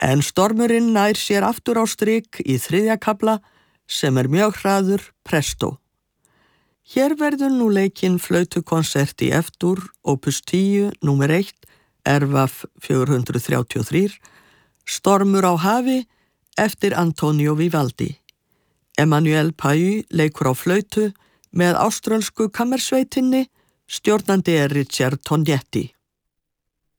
En stormurinn nær sér aftur á strik í 3. kafla sem mjög hraður presto. Hér verður nú leikinn flautukonsert í F-dur, opus 10, númer 1, Ervaf 433, Stormur á hafi, eftir Antonio Vivaldi. Emmanuel Pau leikur á flautu með áströlsku kammersveitinni, stjórnandi Richard Tognetti.